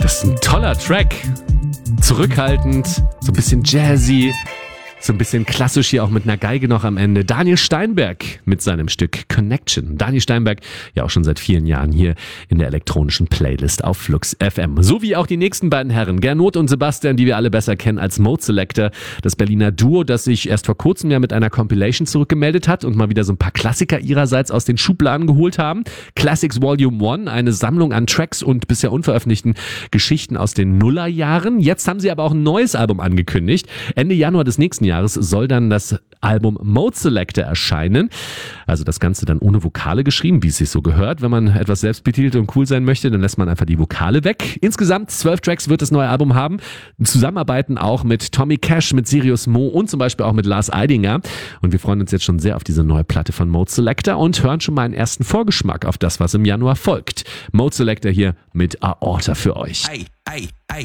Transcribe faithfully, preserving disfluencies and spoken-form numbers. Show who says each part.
Speaker 1: Das ist ein toller Track. Zurückhaltend, so ein bisschen jazzy, so ein bisschen klassisch hier auch mit einer Geige noch am Ende. Daniel Steinberg mit seinem Stück Connection. Daniel Steinberg ja auch schon seit vielen Jahren hier in der elektronischen Playlist auf Flux F M. So wie auch die nächsten beiden Herren, Gernot und Sebastian, die wir alle besser kennen als Mode Selector. Das Berliner Duo, das sich erst vor kurzem ja mit einer Compilation zurückgemeldet hat und mal wieder so ein paar Klassiker ihrerseits aus den Schubladen geholt haben. Classics Volume eins, eine Sammlung an Tracks und bisher unveröffentlichten Geschichten aus den Nullerjahren. Jetzt haben sie aber auch ein neues Album angekündigt. Ende Januar des nächsten Jahres soll dann das Album Mode Selector erscheinen. Also das Ganze dann ohne Vokale geschrieben, wie es sich so gehört. Wenn man etwas selbstbetitelt und cool sein möchte, dann lässt man einfach die Vokale weg. Insgesamt zwölf Tracks wird das neue Album haben. Zusammenarbeiten auch mit Tommy Cash, mit Sirius Mo und zum Beispiel auch mit Lars Eidinger. Und wir freuen uns jetzt schon sehr auf diese neue Platte von Mode Selector und hören schon mal einen ersten Vorgeschmack auf das, was im Januar folgt. Mode Selector hier mit Aorta für euch.
Speaker 2: Hey, hey, hey.